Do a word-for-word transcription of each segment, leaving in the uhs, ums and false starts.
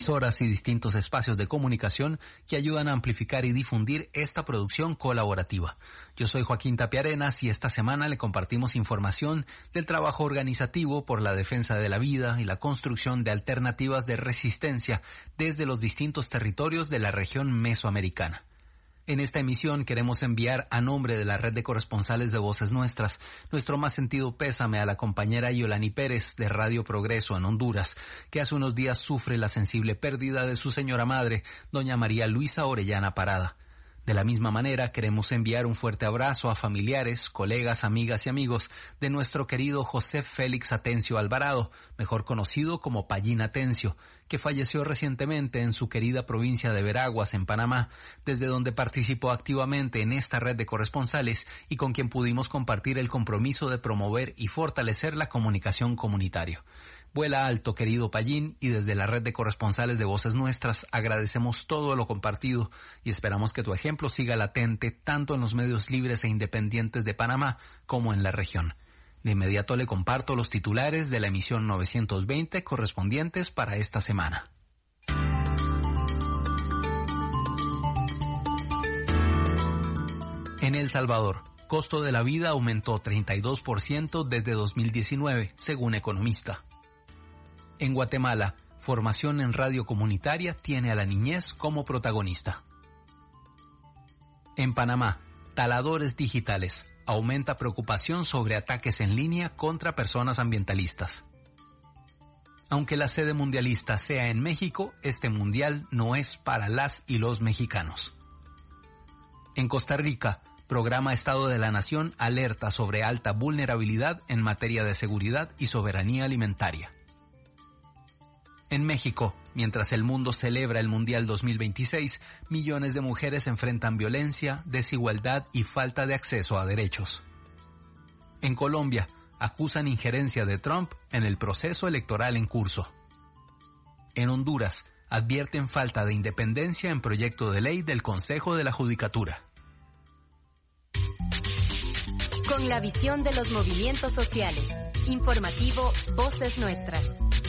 Horas y distintos espacios de comunicación que ayudan a amplificar y difundir esta producción colaborativa. Yo soy Joaquín Tapia Arenas y esta semana le compartimos información del trabajo organizativo por la defensa de la vida y la construcción de alternativas de resistencia desde los distintos territorios de la región mesoamericana. En esta emisión queremos enviar a nombre de la red de corresponsales de Voces Nuestras nuestro más sentido pésame a la compañera Yolani Pérez de Radio Progreso en Honduras, que hace unos días sufre la sensible pérdida de su señora madre, doña María Luisa Orellana Parada. De la misma manera, queremos enviar un fuerte abrazo a familiares, colegas, amigas y amigos de nuestro querido José Félix Atencio Alvarado, mejor conocido como Payín Atencio, que falleció recientemente en su querida provincia de Veraguas, en Panamá, desde donde participó activamente en esta red de corresponsales y con quien pudimos compartir el compromiso de promover y fortalecer la comunicación comunitaria. Vuela alto, querido Payín, y desde la red de corresponsales de Voces Nuestras agradecemos todo lo compartido y esperamos que tu ejemplo siga latente tanto en los medios libres e independientes de Panamá como en la región. De inmediato le comparto los titulares de la emisión novecientos veinte correspondientes para esta semana. En El Salvador, costo de la vida aumentó treinta y dos por ciento desde dos mil diecinueve, según Economista. En Guatemala, formación en radio comunitaria tiene a la niñez como protagonista. En Panamá, taladores digitales. Aumenta preocupación sobre ataques en línea contra personas ambientalistas. Aunque la sede mundialista sea en México, este mundial no es para las y los mexicanos. En Costa Rica, Programa Estado de la Nación alerta sobre alta vulnerabilidad en materia de seguridad y soberanía alimentaria. En México, mientras el mundo celebra el Mundial dos mil veintiséis, millones de mujeres enfrentan violencia, desigualdad y falta de acceso a derechos. En Colombia, acusan injerencia de Trump en el proceso electoral en curso. En Honduras, advierten falta de independencia en proyecto de ley del Consejo de la Judicatura. Con la visión de los movimientos sociales. Informativo Voces Nuestras.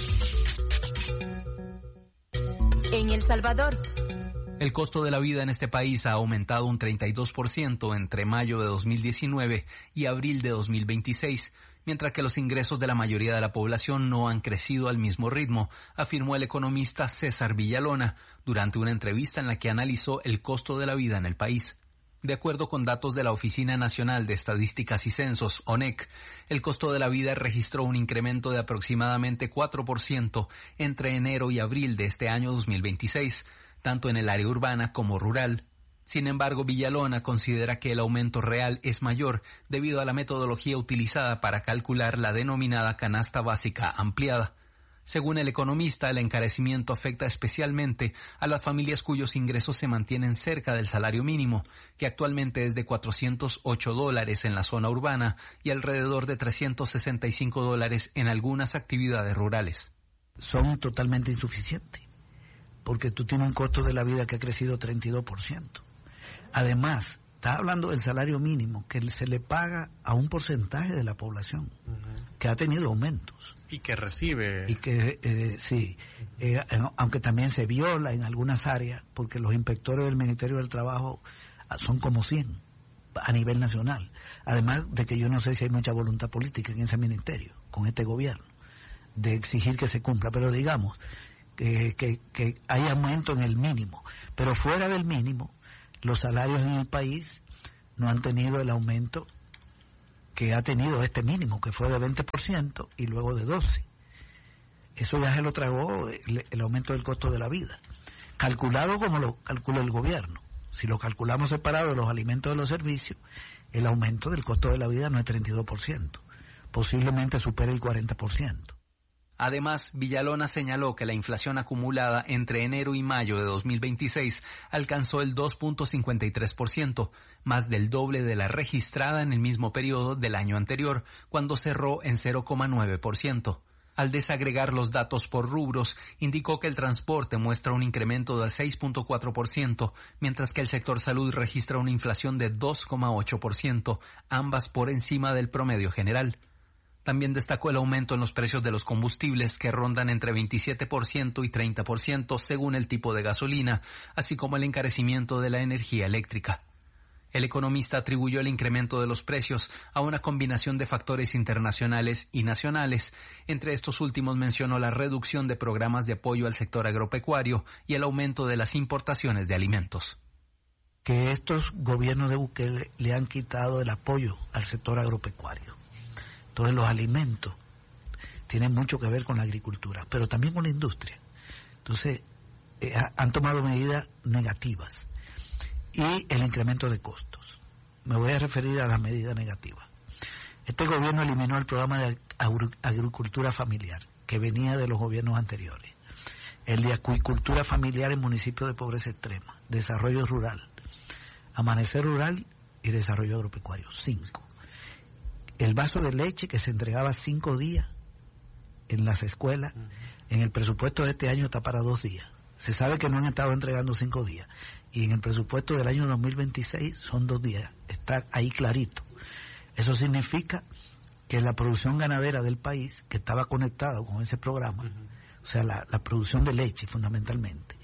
En El Salvador. El costo de la vida en este país ha aumentado un treinta y dos por ciento entre mayo de dos mil diecinueve y abril de dos mil veintiséis, mientras que los ingresos de la mayoría de la población no han crecido al mismo ritmo, afirmó el economista César Villalona durante una entrevista en la que analizó el costo de la vida en el país. De acuerdo con datos de la Oficina Nacional de Estadísticas y Censos, O N E C, el costo de la vida registró un incremento de aproximadamente cuatro por ciento entre enero y abril de este año dos mil veintiséis, tanto en el área urbana como rural. Sin embargo, Villalona considera que el aumento real es mayor debido a la metodología utilizada para calcular la denominada canasta básica ampliada. Según el economista, el encarecimiento afecta especialmente a las familias cuyos ingresos se mantienen cerca del salario mínimo, que actualmente es de cuatrocientos ocho dólares en la zona urbana y alrededor de trescientos sesenta y cinco dólares en algunas actividades rurales. Son totalmente insuficientes, porque tú tienes un costo de la vida que ha crecido treinta y dos por ciento. Además, estás hablando del salario mínimo, que se le paga a un porcentaje de la población, uh-huh. que ha tenido aumentos. Y que recibe. Y que, eh, sí, eh, aunque también se viola en algunas áreas, porque los inspectores del Ministerio del Trabajo son como cien a nivel nacional. Además de que yo no sé si hay mucha voluntad política en ese ministerio, con este gobierno, de exigir que se cumpla. Pero digamos que, que, que hay aumento en el mínimo. Pero fuera del mínimo, los salarios en el país no han tenido el aumento que ha tenido este mínimo, que fue de veinte por ciento y luego de doce por ciento. Eso ya se lo tragó el, el aumento del costo de la vida, calculado como lo calcula el gobierno. Si lo calculamos separado de los alimentos y de los servicios, el aumento del costo de la vida no es treinta y dos por ciento, posiblemente supere el cuarenta por ciento. Además, Villalona señaló que la inflación acumulada entre enero y mayo de dos mil veintiséis alcanzó el dos punto cincuenta y tres por ciento, más del doble de la registrada en el mismo periodo del año anterior, cuando cerró en cero coma nueve por ciento. Al desagregar los datos por rubros, indicó que el transporte muestra un incremento de seis punto cuatro por ciento, mientras que el sector salud registra una inflación de dos coma ocho por ciento, ambas por encima del promedio general. También destacó el aumento en los precios de los combustibles, que rondan entre veintisiete por ciento y treinta por ciento según el tipo de gasolina, así como el encarecimiento de la energía eléctrica. El economista atribuyó el incremento de los precios a una combinación de factores internacionales y nacionales. Entre estos últimos mencionó la reducción de programas de apoyo al sector agropecuario y el aumento de las importaciones de alimentos. Que estos gobiernos de Bukele le han quitado el apoyo al sector agropecuario. Entonces los alimentos tienen mucho que ver con la agricultura, pero también con la industria. Entonces eh, han tomado medidas negativas. Y el incremento de costos. Me voy a referir a las medidas negativas. Este gobierno eliminó el programa de agricultura familiar, que venía de los gobiernos anteriores. El de acuicultura familiar en municipios de pobreza extrema, desarrollo rural, amanecer rural y desarrollo agropecuario, cinco. El vaso de leche que se entregaba cinco días en las escuelas, en el presupuesto de este año está para dos días. Se sabe que no han estado entregando cinco días. Y en el presupuesto del año dos mil veintiséis son dos días. Está ahí clarito. Eso significa que la producción ganadera del país, que estaba conectada con ese programa, uh-huh. o sea, la, la producción de leche fundamentalmente,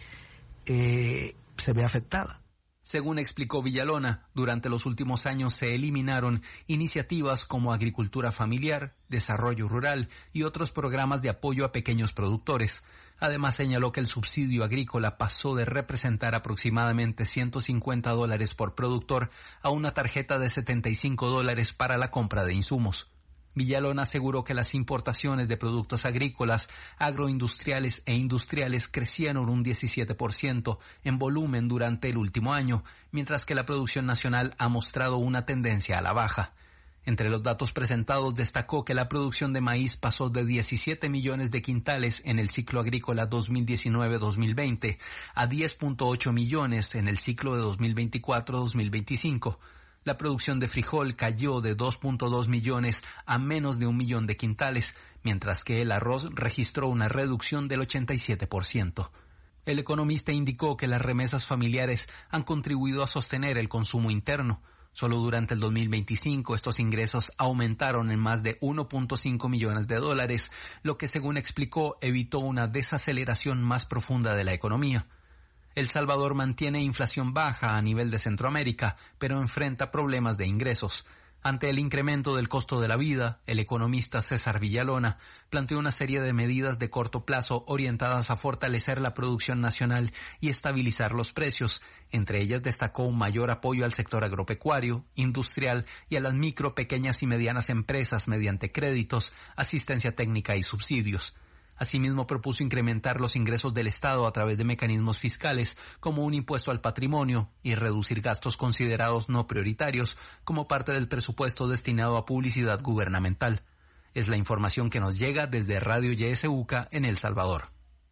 eh, se ve afectada. Según explicó Villalona, durante los últimos años se eliminaron iniciativas como agricultura familiar, desarrollo rural y otros programas de apoyo a pequeños productores. Además señaló que el subsidio agrícola pasó de representar aproximadamente ciento cincuenta dólares por productor a una tarjeta de setenta y cinco dólares para la compra de insumos. Villalona aseguró que las importaciones de productos agrícolas, agroindustriales e industriales crecieron un diecisiete por ciento en volumen durante el último año, mientras que la producción nacional ha mostrado una tendencia a la baja. Entre los datos presentados destacó que la producción de maíz pasó de diecisiete millones de quintales en el ciclo agrícola dos mil diecinueve dos mil veinte a diez punto ocho millones en el ciclo de dos mil veinticuatro dos mil veinticinco. La producción de frijol cayó de dos punto dos millones a menos de un millón de quintales, mientras que el arroz registró una reducción del ochenta y siete por ciento. El economista indicó que las remesas familiares han contribuido a sostener el consumo interno. Solo durante el dos mil veinticinco estos ingresos aumentaron en más de uno punto cinco millones de dólares, lo que, según explicó, evitó una desaceleración más profunda de la economía. El Salvador mantiene inflación baja a nivel de Centroamérica, pero enfrenta problemas de ingresos. Ante el incremento del costo de la vida, el economista César Villalona planteó una serie de medidas de corto plazo orientadas a fortalecer la producción nacional y estabilizar los precios. Entre ellas destacó un mayor apoyo al sector agropecuario, industrial y a las micro, pequeñas y medianas empresas mediante créditos, asistencia técnica y subsidios. Asimismo, propuso incrementar los ingresos del Estado a través de mecanismos fiscales, como un impuesto al patrimonio, y reducir gastos considerados no prioritarios como parte del presupuesto destinado a publicidad gubernamental. Es la información que nos llega desde Radio Y S U C A en El Salvador.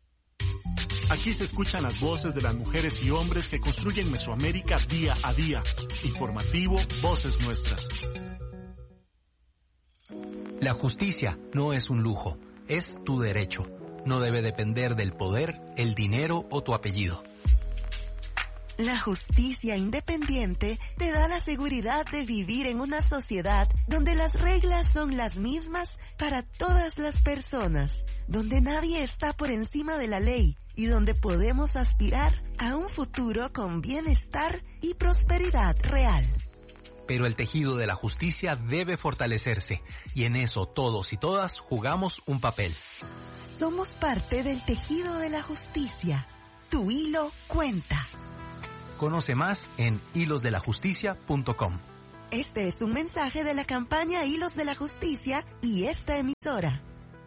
Aquí se escuchan las voces de las mujeres y hombres que construyen Mesoamérica día a día. Informativo Voces Nuestras. La justicia no es un lujo. Es tu derecho. No debe depender del poder, el dinero o tu apellido. La justicia independiente te da la seguridad de vivir en una sociedad donde las reglas son las mismas para todas las personas, donde nadie está por encima de la ley y donde podemos aspirar a un futuro con bienestar y prosperidad real. Pero el tejido de la justicia debe fortalecerse, y en eso todos y todas jugamos un papel. Somos parte del tejido de la justicia. Tu hilo cuenta. Conoce más en hilos de la justicia punto com. Este es un mensaje de la campaña Hilos de la Justicia y esta emisora.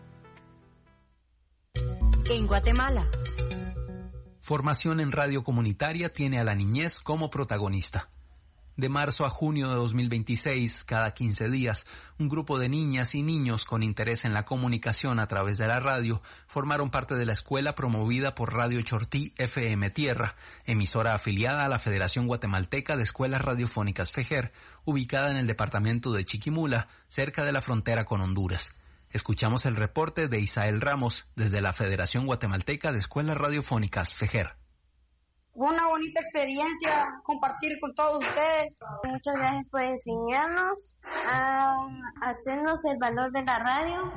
En Guatemala. Formación en radio comunitaria tiene a la niñez como protagonista. De marzo a junio de dos mil veintiséis, cada quince días, un grupo de niñas y niños con interés en la comunicación a través de la radio formaron parte de la escuela promovida por Radio Chortí F M Tierra, emisora afiliada a la Federación Guatemalteca de Escuelas Radiofónicas FEGER, ubicada en el departamento de Chiquimula, cerca de la frontera con Honduras. Escuchamos el reporte de Isael Ramos desde la Federación Guatemalteca de Escuelas Radiofónicas FEGER. Una bonita experiencia compartir con todos ustedes. Muchas gracias por enseñarnos a hacernos el valor de la radio.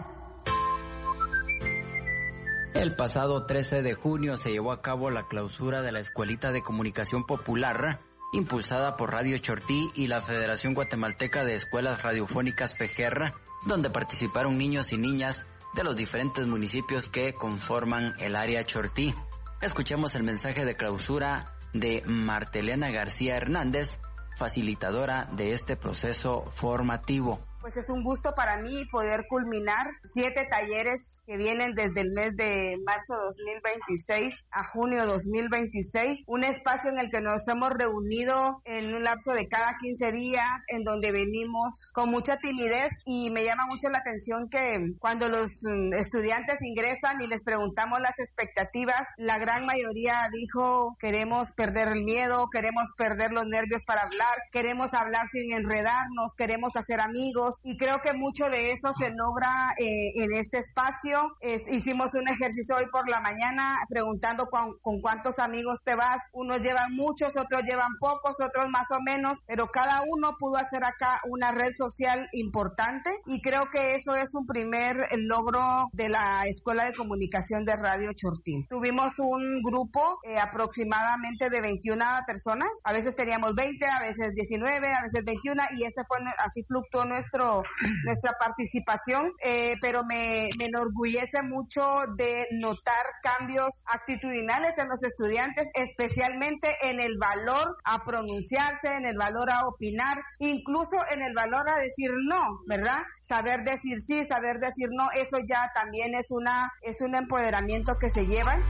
El pasado trece de junio se llevó a cabo la clausura de la Escuelita de Comunicación Popular, impulsada por Radio Chortí y la Federación Guatemalteca de Escuelas Radiofónicas FEGER, donde participaron niños y niñas de los diferentes municipios que conforman el área Chortí. Escuchemos el mensaje de clausura de Martelena García Hernández, facilitadora de este proceso formativo. Pues es un gusto para mí poder culminar siete talleres que vienen desde el mes de marzo dos mil veintiséis a junio dos mil veintiséis, un espacio en el que nos hemos reunido en un lapso de cada quince días, en donde venimos con mucha timidez, y me llama mucho la atención que cuando los estudiantes ingresan y les preguntamos las expectativas, la gran mayoría dijo: queremos perder el miedo, queremos perder los nervios para hablar, queremos hablar sin enredarnos, queremos hacer amigos. Y creo que mucho de eso se logra eh, en este espacio. Es, hicimos un ejercicio hoy por la mañana preguntando con, con cuántos amigos te vas. Unos llevan muchos, otros llevan pocos, otros más o menos, pero cada uno pudo hacer acá una red social importante, y creo que eso es un primer logro de la Escuela de Comunicación de Radio Chortí. Tuvimos un grupo eh, aproximadamente de veintiuna personas, a veces teníamos veinte, a veces diecinueve, a veces veintiuno, y ese fue, así fluctuó nuestro nuestra participación, eh, pero me, me enorgullece mucho de notar cambios actitudinales en los estudiantes, especialmente en el valor a pronunciarse, en el valor a opinar, incluso en el valor a decir no, ¿verdad? Saber decir sí, saber decir no, eso ya también es una es un empoderamiento que se llevan.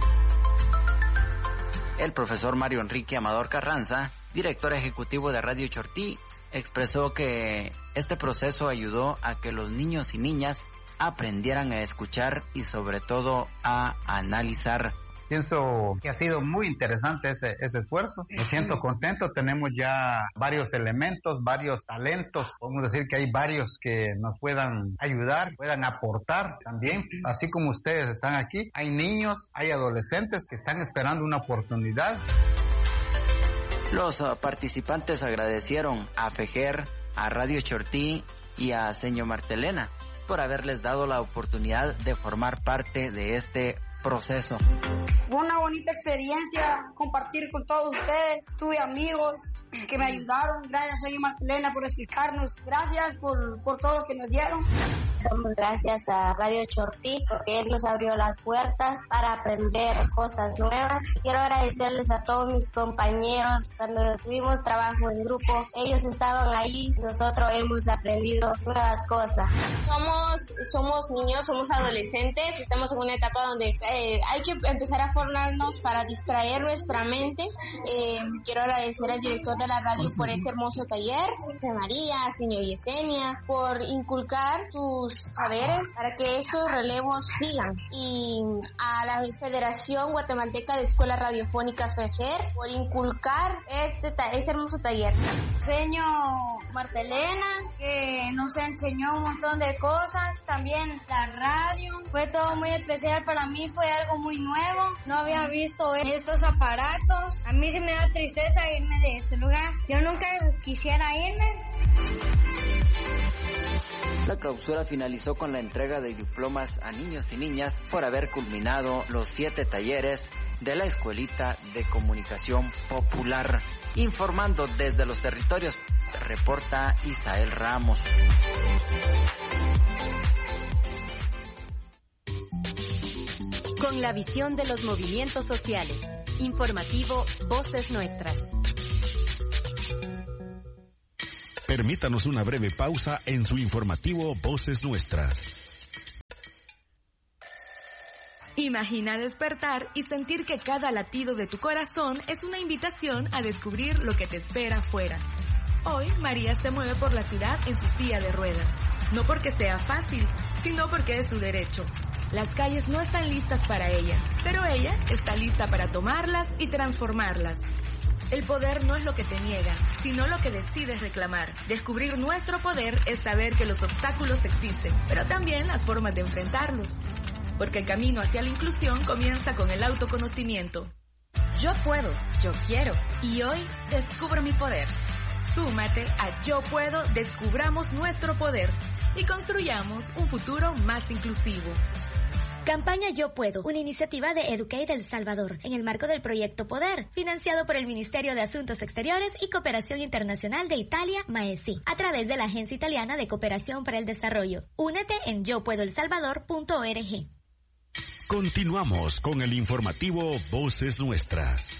El profesor Mario Enrique Amador Carranza, director ejecutivo de Radio Chortí, expresó que este proceso ayudó a que los niños y niñas aprendieran a escuchar y sobre todo a analizar. Pienso que ha sido muy interesante ese, ese esfuerzo. Me siento contento, tenemos ya varios elementos, varios talentos. Podemos decir que hay varios que nos puedan ayudar, puedan aportar también. Así como ustedes están aquí, hay niños, hay adolescentes que están esperando una oportunidad. Los participantes agradecieron a FEGER, a Radio Chortí y a Señor Martelena por haberles dado la oportunidad de formar parte de este proceso. Una bonita experiencia compartir con todos ustedes. Tuve amigos que me ayudaron. Gracias, señor Martelena, por explicarnos. Gracias por, por todo lo que nos dieron. Damos gracias a Radio Chortí porque él nos abrió las puertas para aprender cosas nuevas. Quiero agradecerles a todos mis compañeros. Cuando tuvimos trabajo en grupo, ellos estaban ahí. Nosotros hemos aprendido nuevas cosas. Somos, somos niños, somos adolescentes. Estamos en una etapa donde eh, hay que empezar a formarnos para distraer nuestra mente. Eh, quiero agradecer al director de la radio por este hermoso taller, José María, señor Yesenia, por inculcar tus saberes para que estos relevos sigan, y a la Federación Guatemalteca de Escuelas Radiofónicas FEGER por inculcar este, ta- este hermoso taller. Señor Martelena, que nos enseñó un montón de cosas, también la radio, fue todo muy especial para mí, fue algo muy nuevo, no había visto estos aparatos, a mí se me da tristeza irme de este lugar, yo nunca quisiera irme. La clausura finalizó con la entrega de diplomas a niños y niñas por haber culminado los siete talleres de la Escuelita de Comunicación Popular. Informando desde los territorios, reporta Isael Ramos. Con la visión de los movimientos sociales. Informativo Voces Nuestras. Permítanos una breve pausa en su informativo Voces Nuestras. Imagina despertar y sentir que cada latido de tu corazón es una invitación a descubrir lo que te espera afuera. Hoy, María se mueve por la ciudad en su silla de ruedas. No porque sea fácil, sino porque es su derecho. Las calles no están listas para ella, pero ella está lista para tomarlas y transformarlas. El poder no es lo que te niegan, sino lo que decides reclamar. Descubrir nuestro poder es saber que los obstáculos existen, pero también las formas de enfrentarlos. Porque el camino hacia la inclusión comienza con el autoconocimiento. Yo puedo, yo quiero y hoy descubro mi poder. Súmate a Yo Puedo, descubramos nuestro poder y construyamos un futuro más inclusivo. Campaña Yo Puedo, una iniciativa de Educate El Salvador, en el marco del proyecto Poder, financiado por el Ministerio de Asuntos Exteriores y Cooperación Internacional de Italia, MAESI, a través de la Agencia Italiana de Cooperación para el Desarrollo. Únete en yo puedo el salvador punto org. Continuamos con el informativo Voces Nuestras.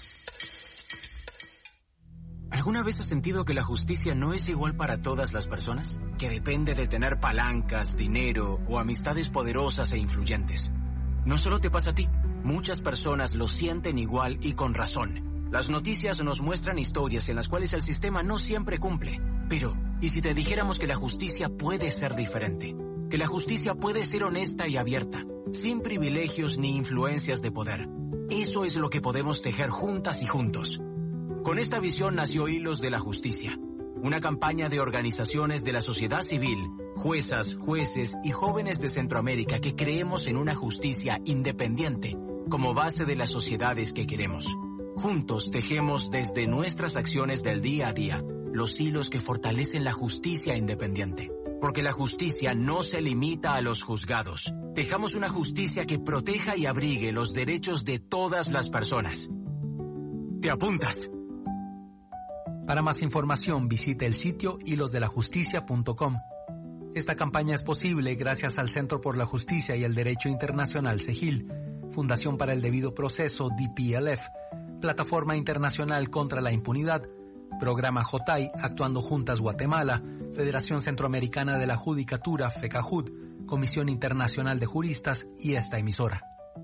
¿Alguna vez has sentido que la justicia no es igual para todas las personas? Que depende de tener palancas, dinero o amistades poderosas e influyentes. No solo te pasa a ti, muchas personas lo sienten igual y con razón. Las noticias nos muestran historias en las cuales el sistema no siempre cumple. Pero, ¿y si te dijéramos que la justicia puede ser diferente? Que la justicia puede ser honesta y abierta, sin privilegios ni influencias de poder. Eso es lo que podemos tejer juntas y juntos. Con esta visión nació Hilos de la Justicia, una campaña de organizaciones de la sociedad civil, juezas, jueces y jóvenes de Centroamérica que creemos en una justicia independiente como base de las sociedades que queremos. Juntos tejemos desde nuestras acciones del día a día los hilos que fortalecen la justicia independiente. Porque la justicia no se limita a los juzgados. Tejamos una justicia que proteja y abrigue los derechos de todas las personas. ¿Te apuntas? Para más información visite el sitio hilos de la justicia punto com. Esta campaña es posible gracias al Centro por la Justicia y el Derecho Internacional CEGIL, Fundación para el Debido Proceso D P L F, Plataforma Internacional contra la Impunidad, Programa J I, Actuando Juntas Guatemala, Federación Centroamericana de la Judicatura, FECAJUD, Comisión Internacional de Juristas y esta emisora.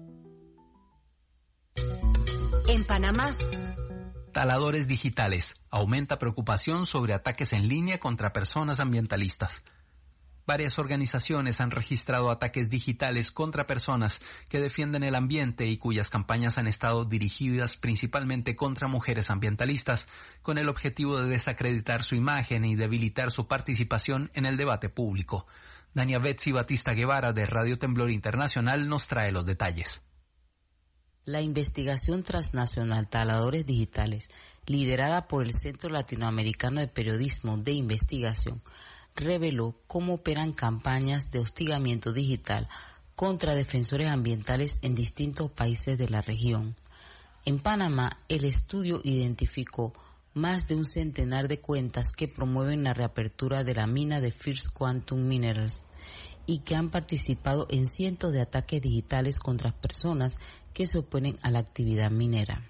En Panamá, Taladores digitales. Aumenta preocupación sobre ataques en línea contra personas ambientalistas. Varias organizaciones han registrado ataques digitales contra personas que defienden el ambiente y cuyas campañas han estado dirigidas principalmente contra mujeres ambientalistas, con el objetivo de desacreditar su imagen y debilitar su participación en el debate público. Dania Betsy Batista Guevara de Radio Temblor Internacional nos trae los detalles. La investigación transnacional Taladores Digitales, liderada por el Centro Latinoamericano de Periodismo de Investigación, reveló cómo operan campañas de hostigamiento digital contra defensores ambientales en distintos países de la región. En Panamá, el estudio identificó más de un centenar de cuentas que promueven la reapertura de la mina de First Quantum Minerals y que han participado en cientos de ataques digitales contra personas que se oponen a la actividad minera.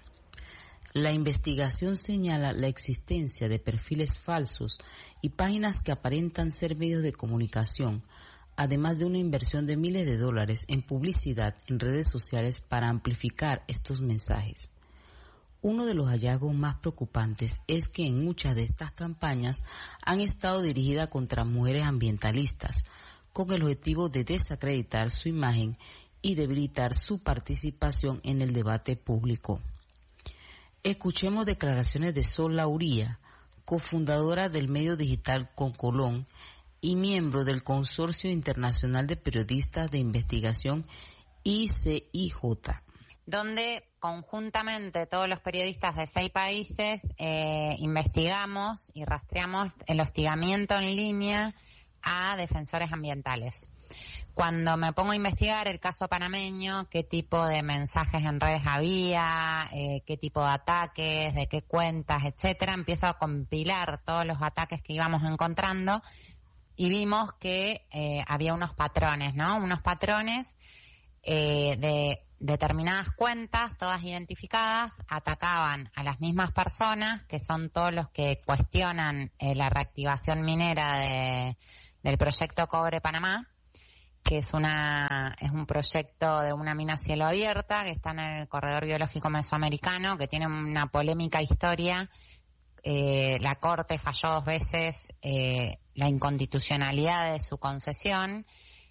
La investigación señala la existencia de perfiles falsos y páginas que aparentan ser medios de comunicación, además de una inversión de miles de dólares en publicidad en redes sociales para amplificar estos mensajes. Uno de los hallazgos más preocupantes es que en muchas de estas campañas han estado dirigidas contra mujeres ambientalistas, con el objetivo de desacreditar su imagen y debilitar su participación en el debate público. Escuchemos declaraciones de Sol Lauría, cofundadora del medio digital Concolón y miembro del Consorcio Internacional de Periodistas de Investigación I C I J. Donde conjuntamente todos los periodistas de seis países eh, investigamos y rastreamos el hostigamiento en línea a defensores ambientales. Cuando me pongo a investigar el caso panameño, qué tipo de mensajes en redes había, eh, qué tipo de ataques, de qué cuentas, etcétera, empiezo a compilar todos los ataques que íbamos encontrando y vimos que eh, había unos patrones, ¿no? Unos patrones eh, de determinadas cuentas, todas identificadas, atacaban a las mismas personas, que son todos los que cuestionan eh, la reactivación minera de, del proyecto Cobre Panamá, que es una es un proyecto de una mina a cielo abierta que está en el corredor biológico mesoamericano, que tiene una polémica historia. Eh, la Corte falló dos veces eh, la inconstitucionalidad de su concesión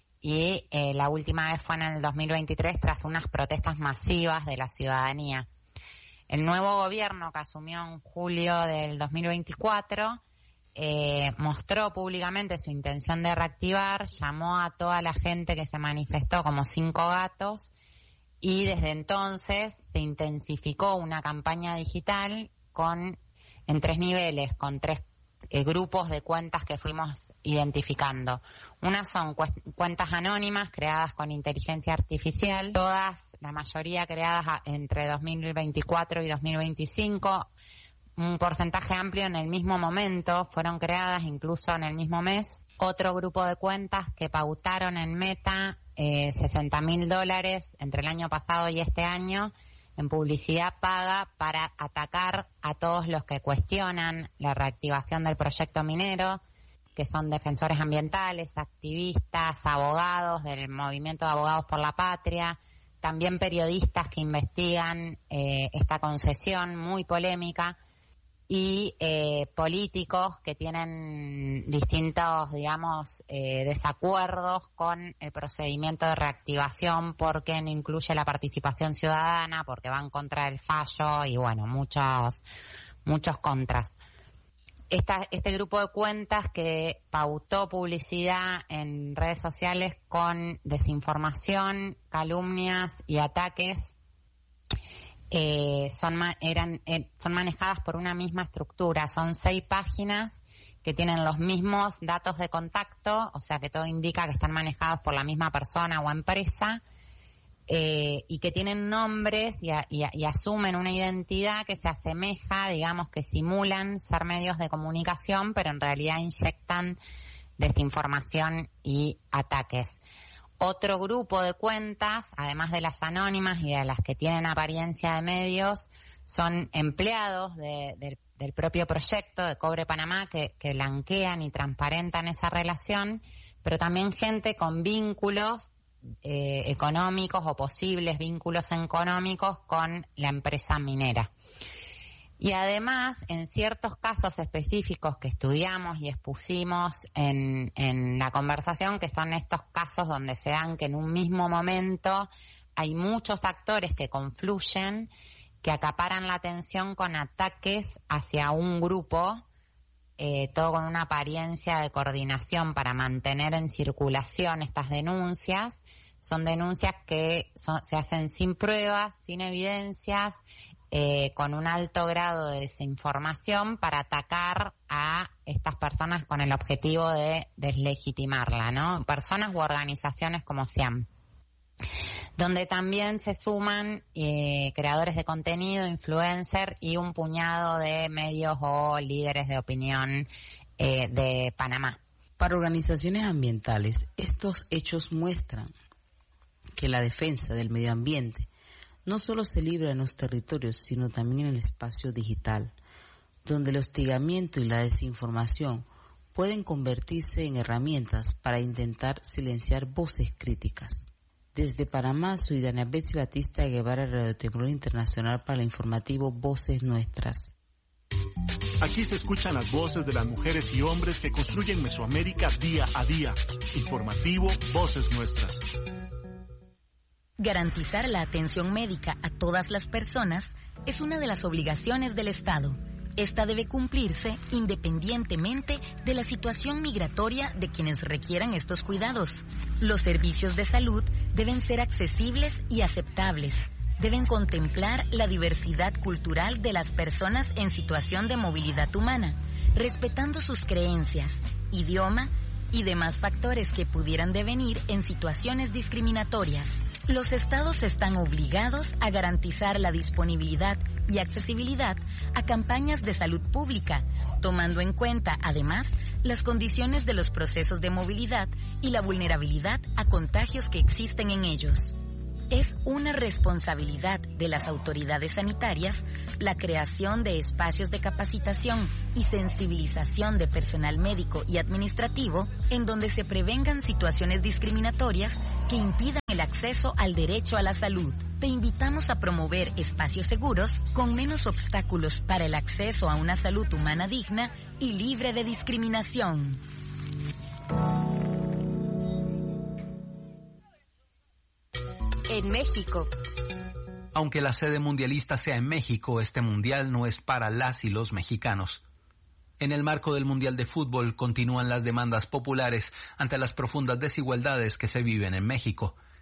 y eh, la última vez fue en el dos mil veintitrés tras unas protestas masivas de la ciudadanía. El nuevo gobierno que asumió en julio del dos mil veinticuatro Eh, mostró públicamente su intención de reactivar, llamó a toda la gente que se manifestó como cinco gatos y desde entonces se intensificó una campaña digital con en tres niveles, con tres eh, grupos de cuentas que fuimos identificando. Unas son cu- cuentas anónimas creadas con inteligencia artificial, todas, la mayoría creadas a, entre dos mil veinticuatro y dos mil veinticinco, un porcentaje amplio en el mismo momento, fueron creadas incluso en el mismo mes. Otro grupo de cuentas que pautaron en Meta eh, sesenta mil dólares entre el año pasado y este año en publicidad paga para atacar a todos los que cuestionan la reactivación del proyecto minero, que son defensores ambientales, activistas, abogados del Movimiento de Abogados por la Patria, también periodistas que investigan eh, esta concesión muy polémica, y eh, políticos que tienen distintos, digamos, eh, desacuerdos con el procedimiento de reactivación porque no incluye la participación ciudadana, porque van contra el fallo y, bueno, muchos, muchos contras. Esta, este grupo de cuentas que pautó publicidad en redes sociales con desinformación, calumnias y ataques Eh, son ma- eran eh, son manejadas por una misma estructura. Son seis páginas que tienen los mismos datos de contacto, o sea que todo indica que están manejados por la misma persona o empresa, eh, y que tienen nombres y, a, y, a, y asumen una identidad que se asemeja, digamos que simulan ser medios de comunicación, pero en realidad inyectan desinformación y ataques. Otro grupo de cuentas, además de las anónimas y de las que tienen apariencia de medios, son empleados de, de, del propio proyecto de Cobre Panamá que, que blanquean y transparentan esa relación, pero también gente con vínculos eh, económicos o posibles vínculos económicos con la empresa minera. Y además, en ciertos casos específicos que estudiamos y expusimos en, en la conversación, que son estos casos donde se dan que en un mismo momento hay muchos actores que confluyen, que acaparan la atención con ataques hacia un grupo, eh, todo con una apariencia de coordinación para mantener en circulación estas denuncias. Son denuncias que son, se hacen sin pruebas, sin evidencias, Eh, con un alto grado de desinformación para atacar a estas personas con el objetivo de deslegitimarla, ¿no? Personas u organizaciones como SIAM. Donde también se suman eh, creadores de contenido, influencer y un puñado de medios o líderes de opinión eh, de Panamá. Para organizaciones ambientales, estos hechos muestran que la defensa del medio ambiente no solo se libra en los territorios, sino también en el espacio digital, donde el hostigamiento y la desinformación pueden convertirse en herramientas para intentar silenciar voces críticas. Desde Panamá, soy Dania Betsy Batista Guevara, Radio Temblor Internacional, para el informativo Voces Nuestras. Aquí se escuchan las voces de las mujeres y hombres que construyen Mesoamérica día a día. Informativo Voces Nuestras. Garantizar la atención médica a todas las personas es una de las obligaciones del Estado. Esta debe cumplirse independientemente de la situación migratoria de quienes requieran estos cuidados. Los servicios de salud deben ser accesibles y aceptables. Deben contemplar la diversidad cultural de las personas en situación de movilidad humana, respetando sus creencias, idioma y demás factores que pudieran devenir en situaciones discriminatorias. Los estados están obligados a garantizar la disponibilidad y accesibilidad a campañas de salud pública, tomando en cuenta, además, las condiciones de los procesos de movilidad y la vulnerabilidad a contagios que existen en ellos. Es una responsabilidad de las autoridades sanitarias la creación de espacios de capacitación y sensibilización de personal médico y administrativo en donde se prevengan situaciones discriminatorias que impidan el acceso al derecho a la salud. Te invitamos a promover espacios seguros con menos obstáculos para el acceso a una salud humana digna y libre de discriminación. En México. Aunque la sede mundialista sea en México, este mundial no es para las y los mexicanos. En el marco del Mundial de Fútbol continúan las demandas populares ante las profundas desigualdades que se viven en México.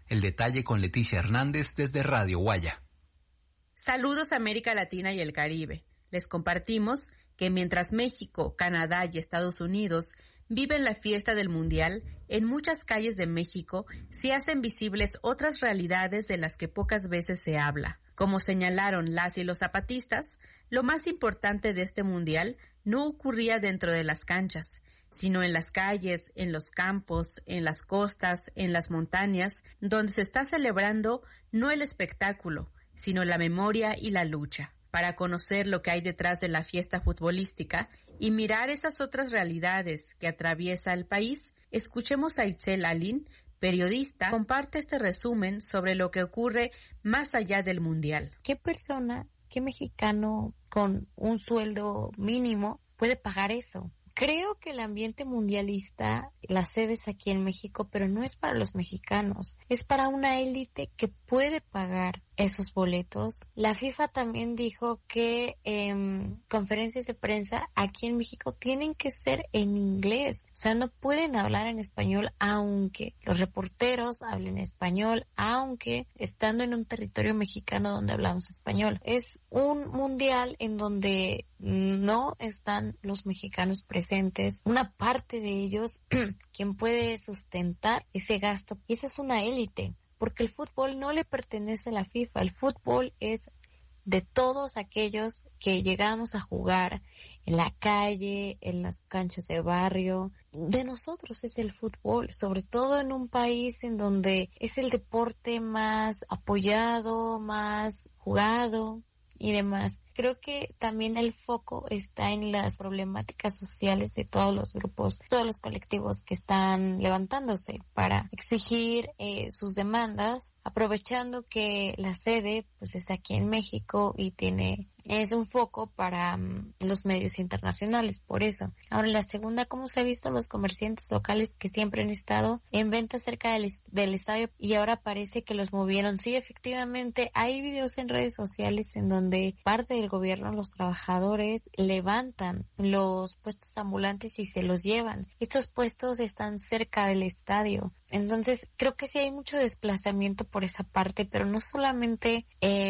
El detalle con Leticia Hernández desde Radio Guaya. Saludos a América Latina y el Caribe. Les compartimos que mientras México, Canadá y Estados Unidos viven la fiesta del Mundial, en muchas calles de México se hacen visibles otras realidades de las que pocas veces se habla. Como señalaron las y los zapatistas, lo más importante de este Mundial no ocurría dentro de las canchas, sino en las calles, en los campos, en las costas, en las montañas, donde se está celebrando no el espectáculo, sino la memoria y la lucha. Para conocer lo que hay detrás de la fiesta futbolística y mirar esas otras realidades que atraviesa el país, escuchemos a Itzel Alin, periodista, comparte este resumen sobre lo que ocurre más allá del Mundial. ¿Qué persona, qué mexicano con un sueldo mínimo puede pagar eso? Creo que el ambiente mundialista, las sedes aquí en México, pero no es para los mexicanos, es para una élite que puede pagar esos boletos. La FIFA también dijo que eh, conferencias de prensa aquí en México tienen que ser en inglés, o sea, no pueden hablar en español, aunque los reporteros hablen español, aunque estando en un territorio mexicano donde hablamos español. Es un mundial en donde no están los mexicanos presentes, una parte de ellos quien puede sustentar ese gasto, y esa es una élite. Porque el fútbol no le pertenece a la FIFA, el fútbol es de todos aquellos que llegamos a jugar en la calle, en las canchas de barrio. De nosotros es el fútbol, sobre todo en un país en donde es el deporte más apoyado, más jugado y demás. Creo que también el foco está en las problemáticas sociales de todos los grupos, todos los colectivos que están levantándose para exigir eh, sus demandas, aprovechando que la sede pues es aquí en México y tiene es un foco para um, los medios internacionales, por eso. Ahora, la segunda, ¿cómo se ha visto los comerciantes locales que siempre han estado en venta cerca del, del estadio y ahora parece que los movieron? Sí, efectivamente, hay videos en redes sociales en donde parte del gobierno, los trabajadores, levantan los puestos ambulantes y se los llevan. Estos puestos están cerca del estadio. Entonces, creo que sí hay mucho desplazamiento por esa parte, pero no solamente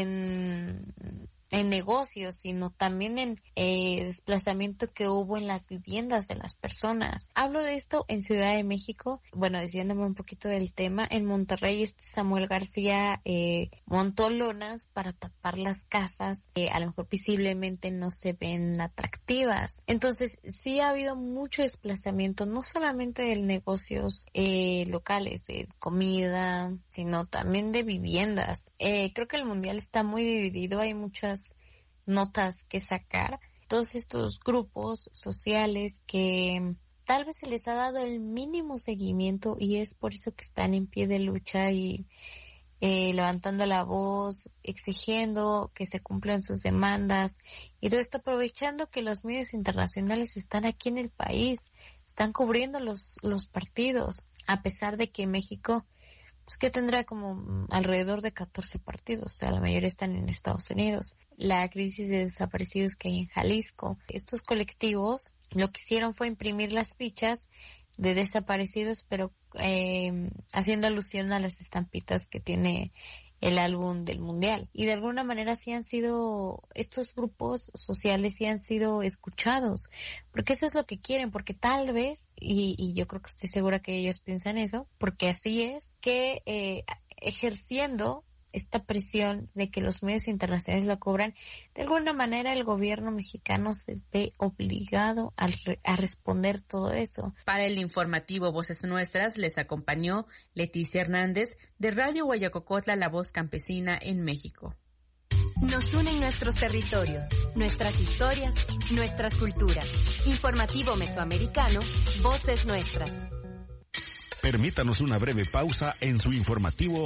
en... en negocios, sino también en eh, desplazamiento que hubo en las viviendas de las personas. Hablo de esto en Ciudad de México, bueno, diciéndome un poquito del tema. En Monterrey, este Samuel García eh, montó lonas para tapar las casas que a lo mejor visiblemente no se ven atractivas. Entonces, sí ha habido mucho desplazamiento, no solamente de negocios eh, locales, de comida, sino también de viviendas. Eh, creo que el mundial está muy dividido, hay muchas notas que sacar. Todos estos grupos sociales que tal vez se les ha dado el mínimo seguimiento y es por eso que están en pie de lucha y eh, levantando la voz, exigiendo que se cumplan sus demandas y todo esto aprovechando que los medios internacionales están aquí en el país, están cubriendo los, los partidos, a pesar de que México pues que tendrá como alrededor de catorce partidos, o sea, la mayoría están en Estados Unidos. La crisis de desaparecidos que hay en Jalisco. Estos colectivos lo que hicieron fue imprimir las fichas de desaparecidos, pero eh, haciendo alusión a las estampitas que tiene el álbum del mundial. Y de alguna manera sí han sido, estos grupos sociales sí han sido escuchados, porque eso es lo que quieren, porque tal vez, y, y yo creo que estoy segura que ellos piensan eso, porque así es, que eh, ejerciendo esta presión de que los medios internacionales lo cobran, de alguna manera el gobierno mexicano se ve obligado a, re- a responder todo eso. Para el informativo Voces Nuestras les acompañó Leticia Hernández de Radio Guayacocotla, La Voz Campesina en México. Nos unen nuestros territorios, nuestras historias, nuestras culturas. Informativo Mesoamericano, Voces Nuestras. Permítanos una breve pausa en su informativo